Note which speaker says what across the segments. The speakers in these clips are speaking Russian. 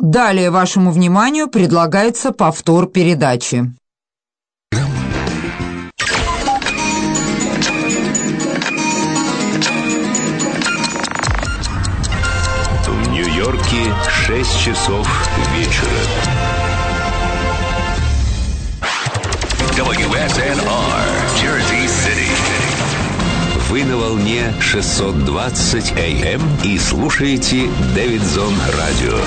Speaker 1: Далее вашему вниманию предлагается повтор передачи.
Speaker 2: В Нью-Йорке 6 часов вечера. WSNR, Jersey City. Вы на волне 620 AM и слушаете Дэвидсон Радио.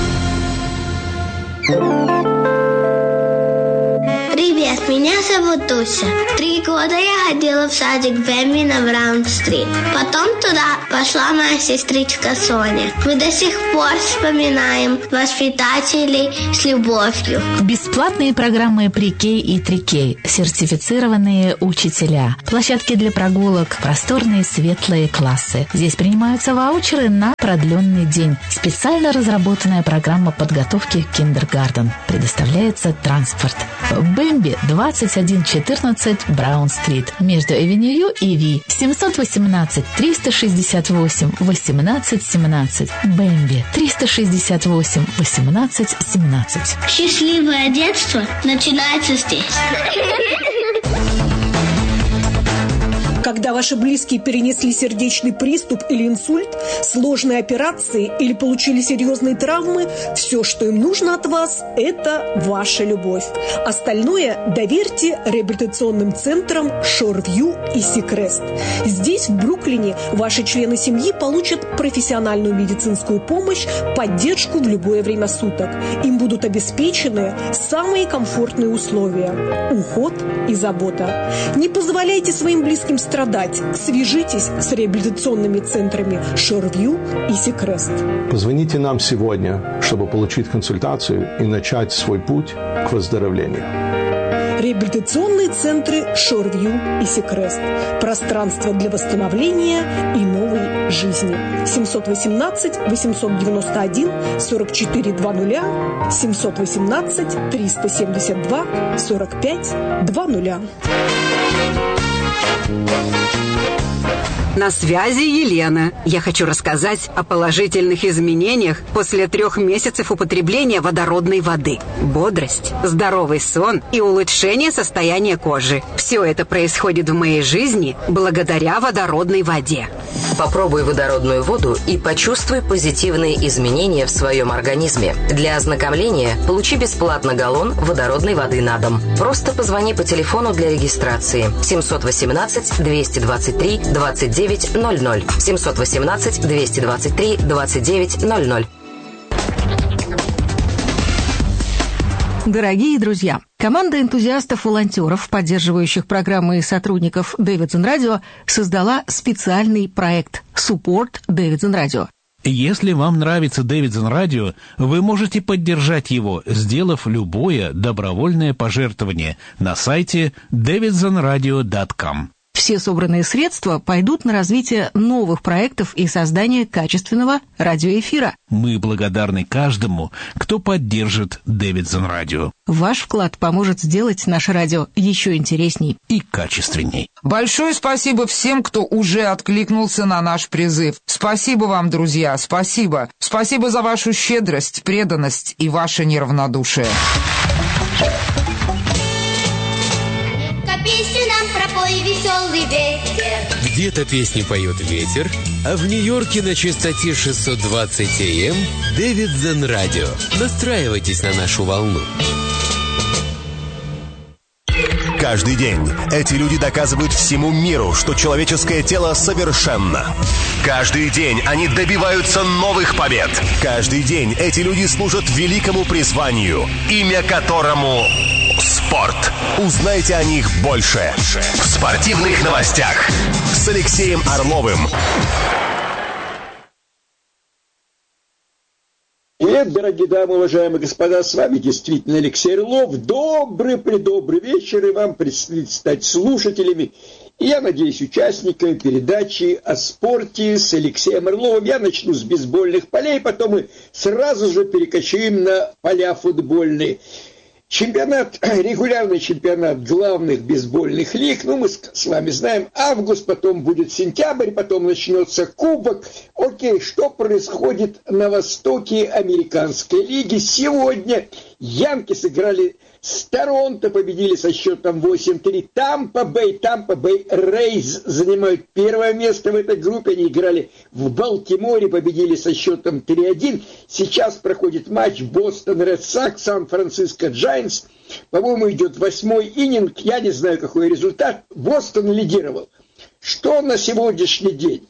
Speaker 3: Привет, меня зовут Дуся. 3 года я ходила в садик Вэмми на Браун-стрит. Потом туда пошла моя сестричка Соня. Мы до сих пор вспоминаем воспитателей с любовью.
Speaker 4: Бесплатные программы Pre-K и 3K, сертифицированные учителя, площадки для прогулок, просторные светлые классы. Здесь принимаются ваучеры на продленный день. Специально разработанная программа подготовки к киндергартен. Предоставляется транспорт. Бэмби 2114 Браун-стрит между Эвеню и Ви. 718-368-1817. Бэмби 368-1817.
Speaker 3: Счастливое детство начинается здесь.
Speaker 5: Когда ваши близкие перенесли сердечный приступ или инсульт, сложные операции или получили серьезные травмы, все, что им нужно от вас, это ваша любовь. Остальное доверьте реабилитационным центрам Шорвью и Сикрест. Здесь, в Бруклине, ваши члены семьи получат профессиональную медицинскую помощь, поддержку в любое время суток. Им будут обеспечены самые комфортные условия, уход и забота. Не позволяйте своим близким страдать. Свяжитесь с реабилитационными центрами Шорвью и Сикрест.
Speaker 6: Позвоните нам сегодня, чтобы получить консультацию и начать свой путь к выздоровлению.
Speaker 5: Реабилитационные центры Шорвью и Сикрест. Пространство для восстановления и новой жизни. 718-891-4420, 718-372-4520.
Speaker 7: На связи Елена. Я хочу рассказать о положительных изменениях после 3 месяцев употребления водородной воды. Бодрость, здоровый сон и улучшение состояния кожи. Все это происходит в моей жизни благодаря водородной воде.
Speaker 8: Попробуй водородную воду и почувствуй позитивные изменения в своем организме. Для ознакомления получи бесплатно галлон водородной воды на дом. Просто позвони по телефону для регистрации 718-223-2900. 718-223-2900.
Speaker 9: Дорогие друзья, команда энтузиастов-волонтеров, поддерживающих программы и сотрудников Дэвидсон Радио, создала специальный проект «Support Дэвидсон Радио».
Speaker 10: Если вам нравится Дэвидсон Радио, вы можете поддержать его, сделав любое добровольное пожертвование на сайте davidsonradio.com.
Speaker 9: Все собранные средства пойдут на развитие новых проектов и создание качественного радиоэфира.
Speaker 10: Мы благодарны каждому, кто поддержит Дэвидсон Радио.
Speaker 9: Ваш вклад поможет сделать наше радио еще интересней
Speaker 10: и качественней.
Speaker 1: Большое спасибо всем, кто уже откликнулся на наш призыв. Спасибо вам, друзья, спасибо. Спасибо за вашу щедрость, преданность и ваше неравнодушие.
Speaker 3: Веселый ветер.
Speaker 11: Где-то песни поет ветер, а в Нью-Йорке на частоте 620 АМ Дэвидсон Радио. Настраивайтесь на нашу волну.
Speaker 12: Каждый день эти люди доказывают всему миру, что человеческое тело совершенно. Каждый день они добиваются новых побед. Каждый день эти люди служат великому призванию, имя которому спорт. Узнайте о них больше в спортивных новостях с Алексеем Орловым.
Speaker 13: Привет, дорогие дамы, уважаемые господа, с вами действительно Алексей Орлов. Добрый-предобрый вечер, и вам предстоит стать слушателями, и я надеюсь, участниками передачи о спорте с Алексеем Орловым. Я начну с бейсбольных полей, потом мы сразу же перекочуем на поля футбольные. Регулярный чемпионат главных бейсбольных лиг, мы с вами знаем, август, потом будет сентябрь, потом начнется кубок. Окей, что происходит на востоке американской лиги? Сегодня Янки сыграли с Торонто, победили со счетом 8-3. Тампа Бэй Рейз занимают первое место в этой группе. Они играли в Балтиморе, победили со счетом 3-1. Сейчас проходит матч Бостон Ред Сокс, Сан-Франциско Джайнтс. По-моему, идет 8-й иннинг. Я не знаю, какой результат. Бостон лидировал. Что на сегодняшний день?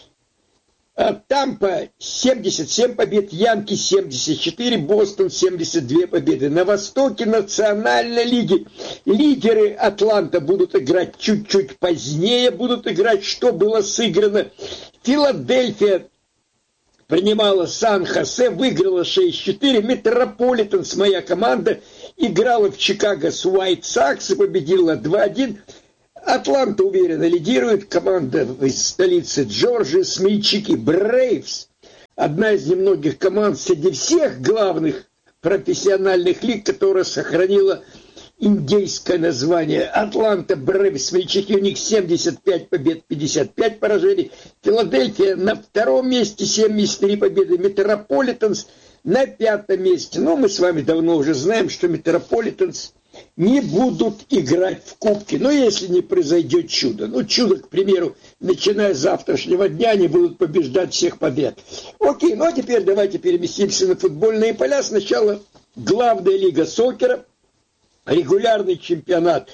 Speaker 13: Тампа 77 побед, Янки 74, Бостон 72 победы. На востоке Национальной лиги лидеры Атланта будут играть чуть-чуть позднее, что было сыграно. Филадельфия принимала Сан-Хосе, выиграла 6-4. Метрополитенс, моя команда, играла в Чикаго с Уайт Сокс и победила 2-1. Атланта уверенно лидирует, команда из столицы Джорджии, смельчаки Брейвс, одна из немногих команд среди всех главных профессиональных лиг, которая сохранила индейское название. Атланта Брейвс, смельчаки, у них 75 побед, 55 поражений. Филадельфия на втором месте, 73 победы. Метрополитенс на пятом месте. Но мы с вами давно уже знаем, что Метрополитенс не будут играть в кубке, но если не произойдет чудо. Чудо, к примеру, начиная с завтрашнего дня, они будут побеждать всех подряд. Окей, а теперь давайте переместимся на футбольные поля. Сначала главная лига сокера, регулярный чемпионат.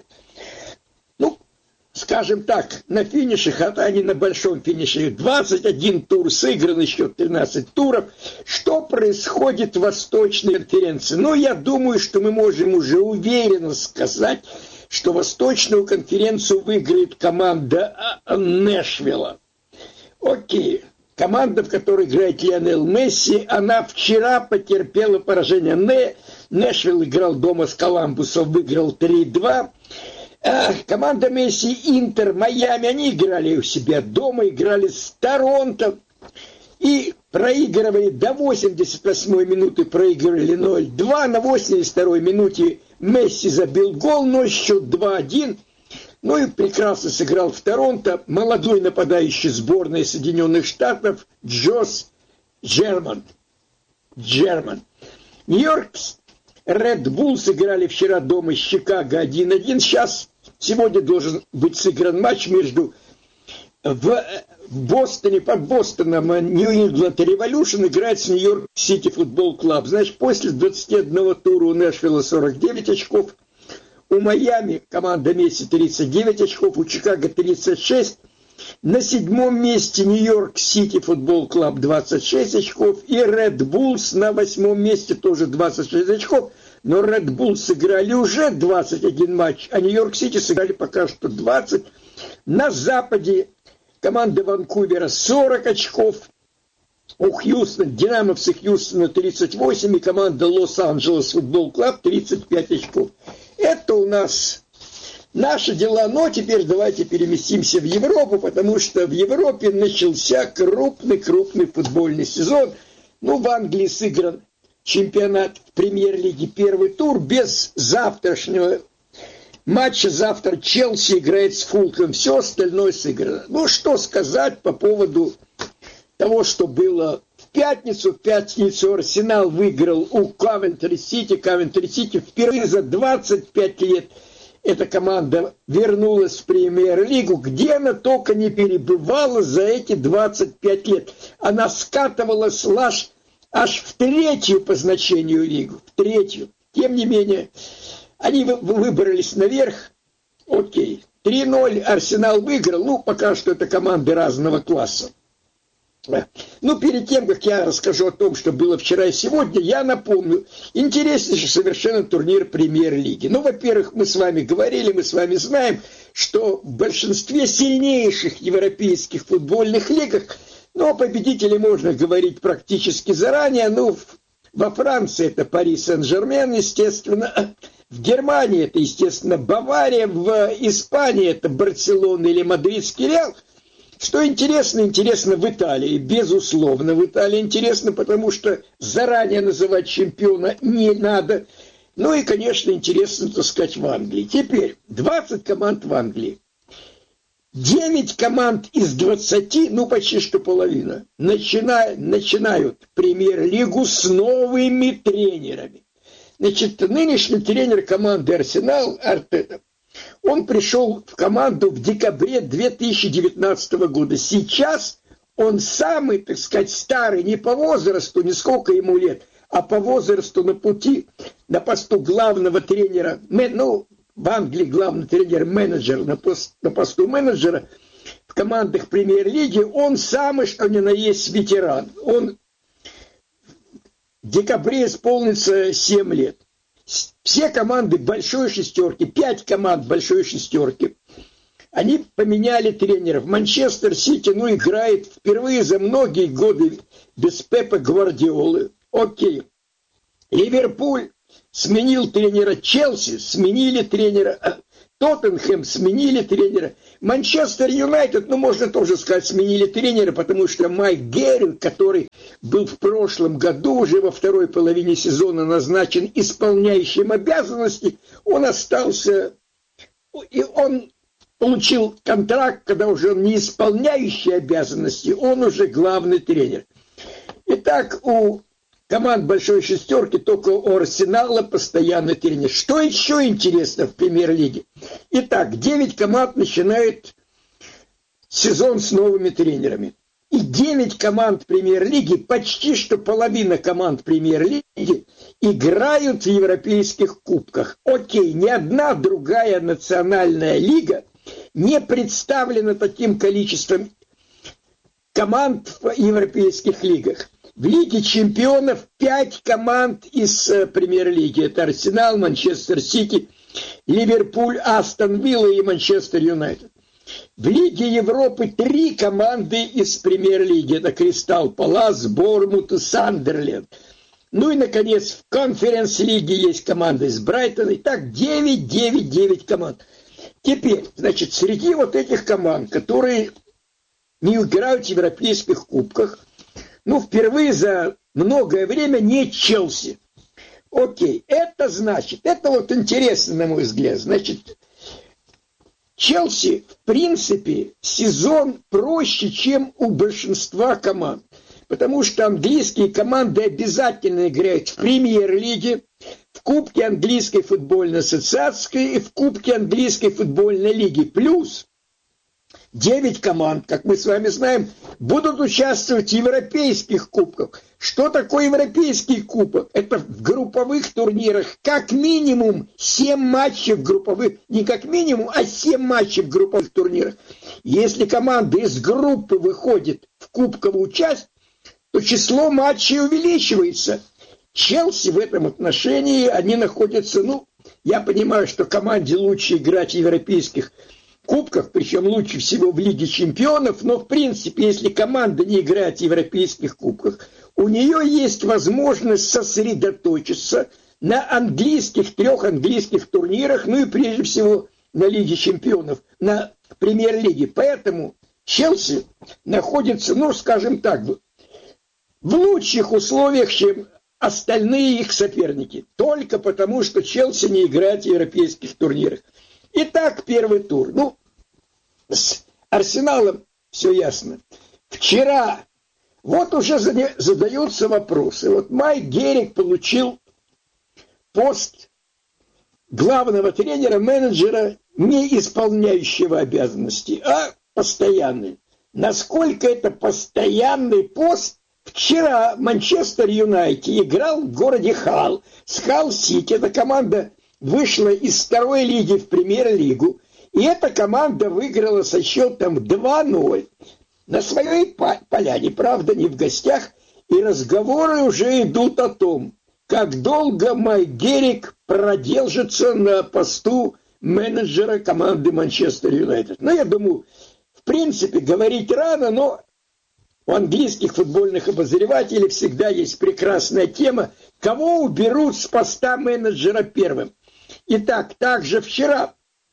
Speaker 13: Скажем так, на финише, хотя они на большом финише, 21 тур сыгран, еще 13 туров. Что происходит в Восточной конференции? Я думаю, что мы можем уже уверенно сказать, что Восточную конференцию выиграет команда Нэшвилла. Окей, команда, в которой играет Лионель Месси, она вчера потерпела поражение. Нэшвилл играл дома с Коламбусом, выиграл 3-2. Команда Месси, Интер, Майами, они играли у себя дома, играли с Торонто и проигрывали до 88-й минуты, проигрывали 0-2, на 82-й минуте Месси забил гол, но счет 2-1, и прекрасно сыграл в Торонто молодой нападающий сборной Соединенных Штатов Джош Джерман. Нью-Йорк Ред Булл сыграли вчера дома с Чикаго 1-1. Сегодня должен быть сыгран матч между в Бостоне, под Бостоном Нью-Ингланд Революшн играет с Нью-Йорк Сити Футбол Клаб. Значит, после 21 тура у Нэшвилла 49 очков, у Майами команда Месси 39 очков, у Чикаго 36. На 7-м месте Нью-Йорк Сити Футбол Клаб 26 очков. И Ред Буллс на 8-м месте тоже 26 очков. Но Ред Буллс сыграли уже 21 матч, а Нью-Йорк Сити сыграли пока что 20. На западе команда Ванкувера 40 очков. У Хьюстона, динамовцы Хьюстона 38. И команда Лос-Анджелес Футбол Клаб 35 очков. Это у нас наши дела, но теперь давайте переместимся в Европу, потому что в Европе начался крупный футбольный сезон. В Англии сыгран чемпионат премьер-лиги, первый тур, без завтрашнего матча. Завтра Челси играет с Фулхэм, все остальное сыграно. Что сказать по поводу того, что было в пятницу. В пятницу Арсенал выиграл у Кавентри-Сити. Кавентри-Сити впервые за 25 лет эта команда вернулась в премьер-лигу, где она только не перебывала за эти 25 лет. Она скатывалась аж в третью по значению лигу. В третью. Тем не менее, они выбрались наверх. Окей. 3-0 Арсенал выиграл. Пока что это команды разного класса. Перед тем, как я расскажу о том, что было вчера и сегодня, я напомню, интереснейший совершенно турнир премьер-лиги. Во-первых, мы с вами говорили, мы с вами знаем, что в большинстве сильнейших европейских футбольных лигах, о победителе можно говорить практически заранее. Во Франции это Пари Сен-Жермен, естественно. В Германии это, естественно, Бавария. В Испании это Барселона или Мадридский Реал. Что интересно в Италии. Безусловно, в Италии интересно, потому что заранее называть чемпиона не надо. Ну и, конечно, интересно, так сказать, в Англии. Теперь 20 команд в Англии. 9 команд из 20, ну почти что половина, начинают премьер-лигу с новыми тренерами. Значит, нынешний тренер команды «Арсенал» Артета, он пришел в команду в декабре 2019 года. Сейчас он самый, так сказать, старый, не по возрасту, не сколько ему лет, а по возрасту на пути, на посту главного тренера, в Англии главный тренер-менеджер, на посту менеджера в командах премьер-лиги, он самый, что ни на есть, ветеран. Он в декабре исполнится 7 лет. Все команды большой шестерки, 5 команд большой шестерки, они поменяли тренеров. Манчестер Сити, играет впервые за многие годы без Пепа Гвардиолы. Окей. Ливерпуль сменил тренера, Челси сменили тренера, Тоттенхэм сменили тренера, Манчестер Юнайтед, можно тоже сказать, сменили тренера, потому что Майк Геринг, который был в прошлом году уже во второй половине сезона назначен исполняющим обязанности, он остался, и он получил контракт, когда уже он не исполняющий обязанности, он уже главный тренер. Итак, у команд большой шестерки, только у Арсенала постоянный тренер. Что еще интересно в премьер-лиге? Итак, 9 команд начинают сезон с новыми тренерами. И 9 команд премьер-лиги, почти что половина команд премьер-лиги, играют в европейских кубках. Окей, ни одна другая национальная лига не представлена таким количеством команд в европейских лигах. В Лиге чемпионов 5 команд из премьер-лиги. Это Арсенал, Манчестер Сити, Ливерпуль, Астон Вилла и Манчестер Юнайтед. В Лиге Европы 3 команды из премьер-лиги. Это Кристал Палас, Борнмут и Сандерленд. Ну и, наконец, в конференц-лиге есть команда из Брайтона. Итак, 9 команд. Теперь, значит, среди вот этих команд, которые не играют в европейских кубках, впервые за многое время не Челси. Окей, это значит, это вот интересно, на мой взгляд, значит, Челси, в принципе, сезон проще, чем у большинства команд, потому что английские команды обязательно играют в премьер-лиге, в Кубке английской футбольной ассоциации и в Кубке английской футбольной лиги. Плюс 9 команд, как мы с вами знаем, будут участвовать в европейских кубках. Что такое европейский кубок? Это в групповых турнирах как минимум 7 матчей в групповых, не как минимум, а 7 матчей в групповых турнирах. Если команда из группы выходит в кубковую часть, то число матчей увеличивается. Челси в этом отношении, они находятся, я понимаю, что команде лучше играть в европейских кубках, причем лучше всего в Лиге чемпионов, но в принципе, если команда не играет в европейских кубках, у нее есть возможность сосредоточиться на 3 английских турнирах, и прежде всего на Лиге чемпионов, на премьер-лиге. Поэтому Челси находится, скажем так, в лучших условиях, чем остальные их соперники, только потому, что Челси не играет в европейских турнирах. Итак, первый тур. С Арсеналом все ясно. Вчера вот уже задаются вопросы. Вот Майк Геринг получил пост главного тренера, менеджера, не исполняющего обязанности, а постоянный. Насколько это постоянный пост? Вчера Манчестер Юнайтед играл в городе Халл с Халл-Сити. Эта команда вышла из второй лиги в премьер-лигу, и эта команда выиграла со счетом 2-0 на своей поляне, правда, не в гостях, и разговоры уже идут о том, как долго Майк Геринг продержится на посту менеджера команды Манчестер Юнайтед. Я думаю, в принципе, говорить рано, но у английских футбольных обозревателей всегда есть прекрасная тема, кого уберут с поста менеджера первым. Итак, также вчера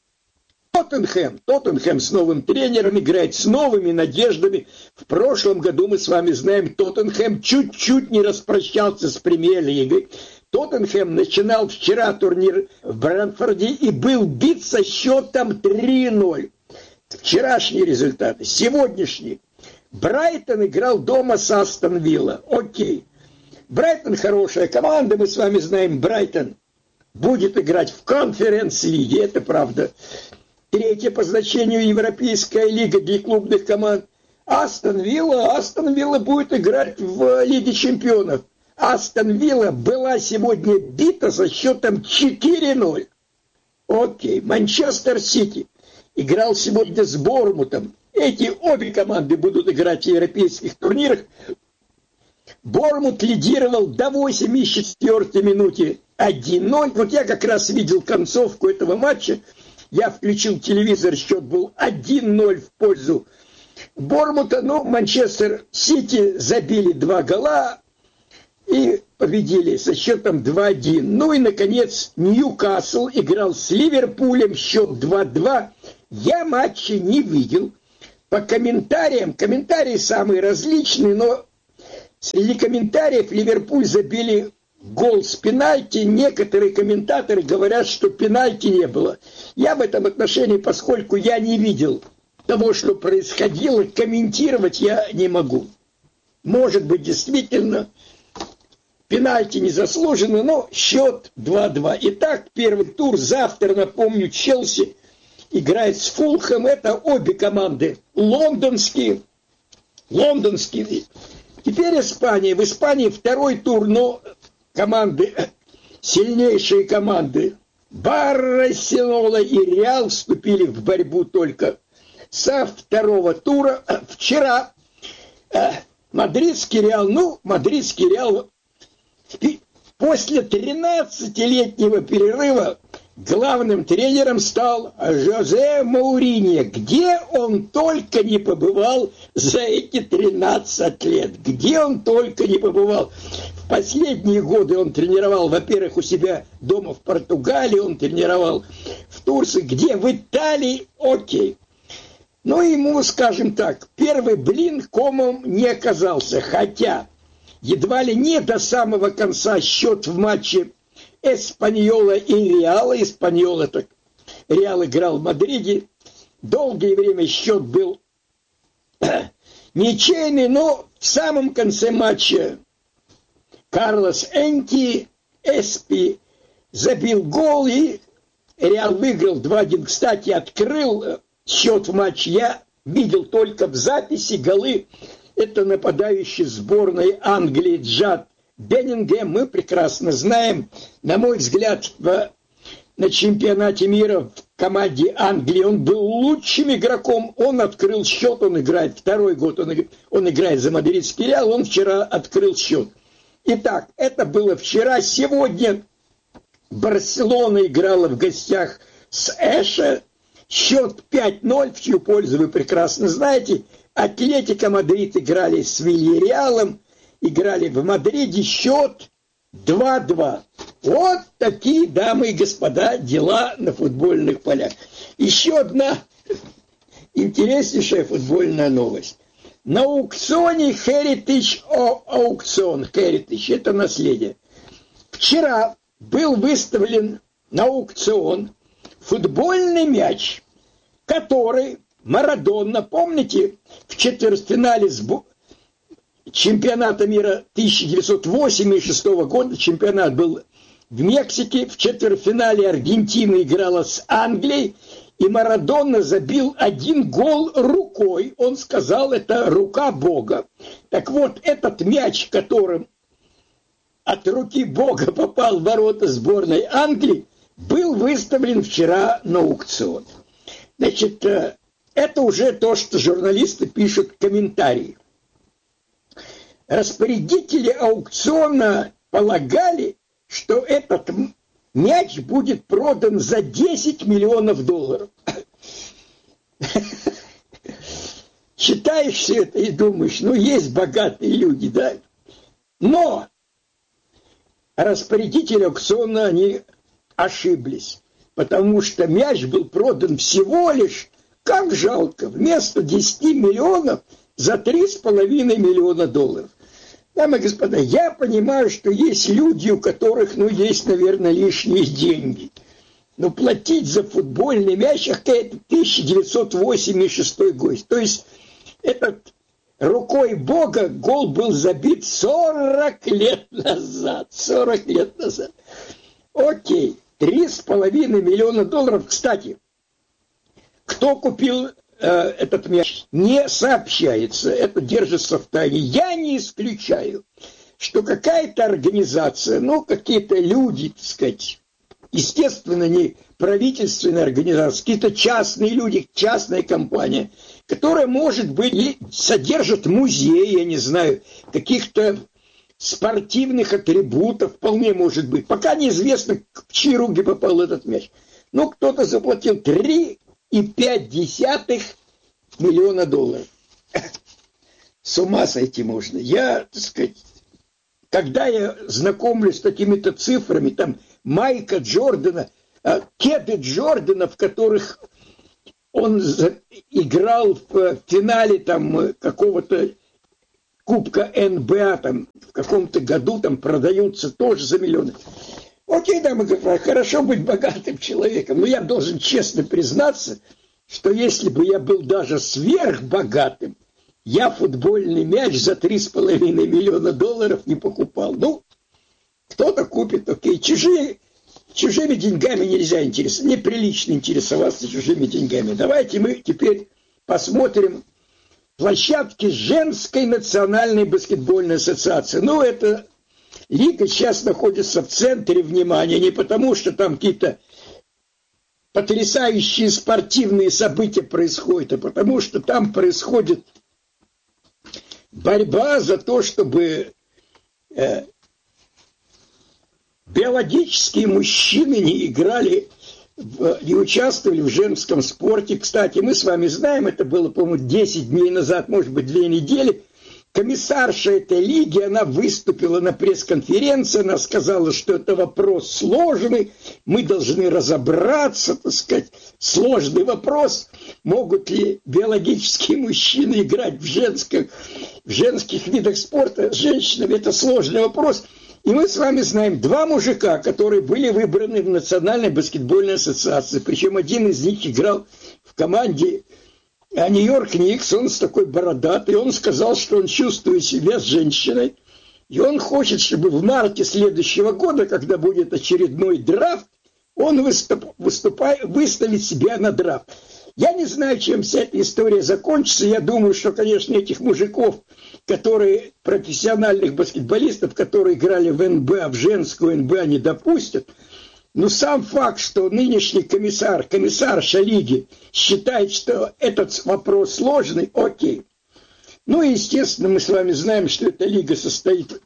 Speaker 13: Тоттенхэм с новым тренером играет с новыми надеждами. В прошлом году, мы с вами знаем, Тоттенхэм чуть-чуть не распрощался с премьер-лигой. Тоттенхэм начинал вчера турнир в Брэдфорде и был бит со счетом 3-0. Вчерашние результаты. Сегодняшние. Брайтон играл дома с Астон Вилла. Окей. Брайтон хорошая команда, мы с вами знаем, Брайтон будет играть в конференц-лиге, это правда. Третья по значению Европейская лига для клубных команд. Астон Вилла будет играть в Лиге чемпионов. Астон Вилла была сегодня бита со счетом 4-0. Окей. Манчестер Сити играл сегодня с Бормутом. Эти обе команды будут играть в европейских турнирах. Бормут лидировал до 84-й минуте 1-0. Вот я как раз видел концовку этого матча. Я включил телевизор, счет был 1-0 в пользу Бормута. Но Манчестер Сити забили 2 гола и победили со счетом 2-1. Ну и, наконец, Ньюкасл играл с Ливерпулем, счет 2-2. Я матча не видел. По комментариям, комментарии самые различные, но среди комментариев Ливерпуль забили гол с пенальти. Некоторые комментаторы говорят, что пенальти не было. Я в этом отношении, поскольку я не видел того, что происходило, комментировать я не могу. Может быть, действительно, пенальти не заслужено, но счет 2-2. Итак, первый тур. Завтра, напомню, Челси играет с Фулхэм. Это обе команды лондонские. Теперь Испания. В Испании второй тур, но команды, сильнейшие команды Барселона и Реал вступили в борьбу только со второго тура. Вчера мадридский Реал после 13-летнего перерыва главным тренером стал Жозе Мауриньо. Где он только не побывал за эти 13 лет. Где он только не побывал. В последние годы он тренировал, во-первых, у себя дома в Португалии, он тренировал в Турции. Где? В Италии. Окей. Но ему, скажем так, первый блин комом не оказался. Хотя едва ли не до самого конца счет в матче Эспаньола и Реала. Эспаньола так. Реал играл в Мадриде. Долгое время счет был ничейный, но в самом конце матча Карлос Эспи забил гол, и Реал выиграл 2-1. Кстати, открыл счет в матче. Я видел только в записи голы. Это нападающий сборной Англии Джад Беннингем. Мы прекрасно знаем, на мой взгляд, на чемпионате мира в команде Англии он был лучшим игроком. Он открыл счет, он играет второй год, он играет за мадридский Реал, он вчера открыл счет. Итак, это было вчера. Сегодня Барселона играла в гостях с Эше. Счет 5-0, в чью пользу вы прекрасно знаете. Атлетико Мадрид играли с Вильяреалом, играли в Мадриде, счет 2-2. Вот такие, дамы и господа, дела на футбольных полях. Еще одна интереснейшая футбольная новость. На аукционе Heritage, это наследие. Вчера был выставлен на аукцион футбольный мяч, который Марадона, помните, в четвертьфинале чемпионата мира 1986 года, чемпионат был в Мексике, в четвертьфинале Аргентина играла с Англией, и Марадона забил 1 гол рукой. Он сказал, это рука Бога. Так вот, этот мяч, которым от руки Бога попал в ворота сборной Англии, был выставлен вчера на аукцион. Значит, это уже то, что журналисты пишут в комментарии. Распорядители аукциона полагали, что этот мяч будет продан за $10 миллионов. Читаешь все это и думаешь, есть богатые люди, да? Но распорядители аукциона, они ошиблись, потому что мяч был продан всего лишь, как жалко, вместо 10 миллионов за $3,5 миллиона. Дамы и господа, я понимаю, что есть люди, у которых, есть, наверное, лишние деньги. Но платить за футбольный мяч, это 1986 год. То есть, этот рукой Бога гол был забит 40 лет назад. 40 лет назад. Окей, $3,5 миллиона. Кстати, кто купил этот мяч, не сообщается, это держится в тайне. Я не исключаю, что какая-то организация, какие-то люди, так сказать, естественно, не правительственные организации, какие-то частные люди, частная компания, которая, может быть, содержит музей, я не знаю, каких-то спортивных атрибутов, вполне может быть. Пока неизвестно, в чьи руки попал этот мяч. Кто-то заплатил $3,5 миллиона. С ума сойти можно. Я, так сказать, когда я знакомлюсь с такими-то цифрами, там Майка Джордана, кеды Джордана, в которых он играл в финале там какого-то Кубка НБА, там в каком-то году там продаются тоже за миллионы. Окей, дамы и господа, хорошо быть богатым человеком, но я должен честно признаться, что если бы я был даже сверхбогатым, я футбольный мяч за $3,5 миллиона не покупал. Кто-то купит, окей. Чужими деньгами нельзя интересоваться, неприлично интересоваться чужими деньгами. Давайте мы теперь посмотрим площадки женской национальной баскетбольной ассоциации. Эта лига сейчас находится в центре внимания, не потому что там какие-то потрясающие спортивные события происходят, а потому что там происходит борьба за то, чтобы биологические мужчины не играли, не участвовали в женском спорте. Кстати, мы с вами знаем, это было, по-моему, 10 дней назад, может быть, 2 недели, комиссарша этой лиги, она выступила на пресс-конференции, она сказала, что это вопрос сложный, мы должны разобраться, так сказать, сложный вопрос, могут ли биологические мужчины играть в женских видах спорта с женщинами, это сложный вопрос. И мы с вами знаем 2 мужика, которые были выбраны в Национальной баскетбольной ассоциации, причем один из них играл в команде Нью-Йорк Никс, он такой бородатый, он сказал, что он чувствует себя с женщиной, и он хочет, чтобы в марте следующего года, когда будет очередной драфт, он выставит себя на драфт. Я не знаю, чем вся эта история закончится, я думаю, что, конечно, этих мужиков, профессиональных баскетболистов, которые играли в НБА, в женскую НБА, не допустят. Но сам факт, что нынешний комиссарша лиги считает, что этот вопрос сложный, окей. И, естественно, мы с вами знаем, что эта лига состоит,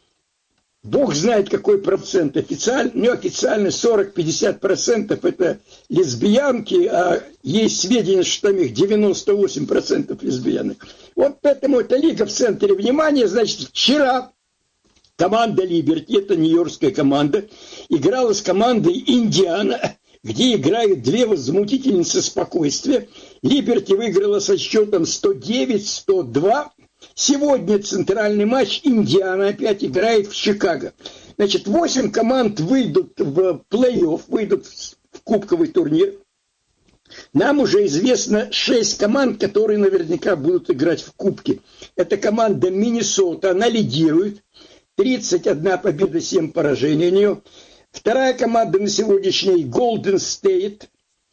Speaker 13: Бог знает какой процент, неофициально 40-50% это лесбиянки, а есть сведения, что там их 98% лесбиянок. Поэтому эта лига в центре внимания. Значит, вчера команда Либерти, это нью-йоркская команда, играла с командой Индиана, где играют 2 возмутительницы спокойствия. Либерти выиграла со счетом 109-102. Сегодня центральный матч, Индиана опять играет в Чикаго. Значит, 8 команд выйдут в плей-офф, выйдут в кубковый турнир. Нам уже известно 6 команд, которые наверняка будут играть в кубке. Это команда Миннесота, она лидирует. 31 победа, 7 поражений у нее. Вторая команда на сегодняшний день Golden State.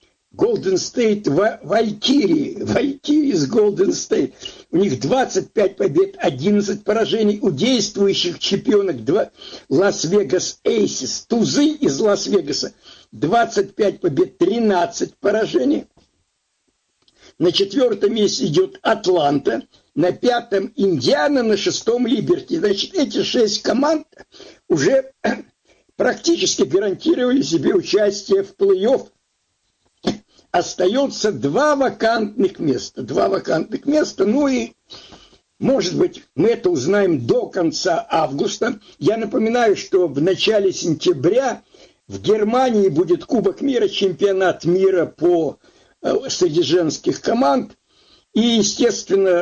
Speaker 13: Валькирии из Golden State. У них 25 побед, 11 поражений. У действующих чемпионок Лас-Вегас Эйсис, Тузы из Лас-Вегаса, 25 побед, 13 поражений. На 4-м месте идет Атланта, на 5-м Индиана, на 6-м Либерти. Значит, эти 6 команд уже практически гарантировали себе участие в плей-офф. Остается 2 вакантных места. И, может быть, мы это узнаем до конца августа. Я напоминаю, что в начале сентября в Германии будет Кубок мира, чемпионат мира среди женских команд. И, естественно,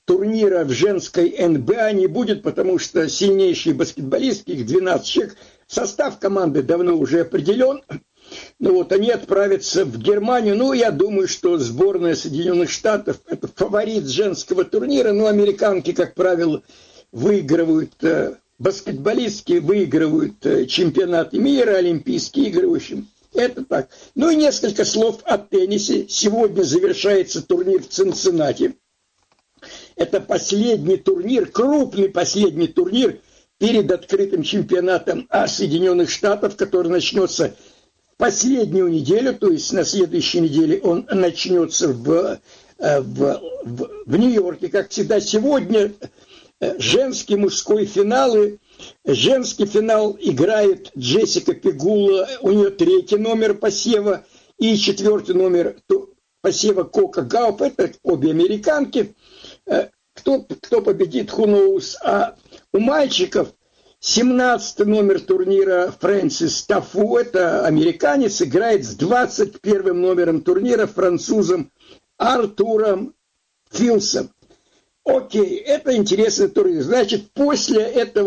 Speaker 13: турнира в женской НБА не будет, потому что сильнейшие баскетболистки, их 12 человек, состав команды давно уже определен. Ну вот, они отправятся в Германию. Ну, я думаю, что сборная Соединенных Штатов – это фаворит женского турнира. Но американки, как правило, выигрывают, баскетболистки выигрывают чемпионаты мира, Олимпийские игры, в общем. Это так. Ну и несколько слов о теннисе. Сегодня завершается турнир в Цинциннати. Это последний турнир, крупный последний турнир перед открытым чемпионатом Соединенных Штатов, который начнется в последнюю неделю, то есть на следующей неделе он начнется в Нью-Йорке, как всегда. Сегодня женский, мужской финалы. Женский финал играет Джессика Пегула, у нее 3-й номер посева и 4-й номер посева Кока Гауф, это обе американки. Кто победит, who knows. А у мальчиков 17-й номер турнира Фрэнсис Тафу, это американец, играет с 21-м номером турнира французом Артуром Филсом. Окей, это интересный турнир. Значит, после этого